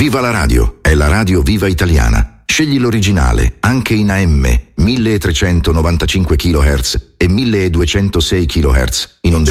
Viva la radio, è la radio viva italiana. Scegli l'originale, anche in AM, 1395 kHz e 1206 kHz, in onde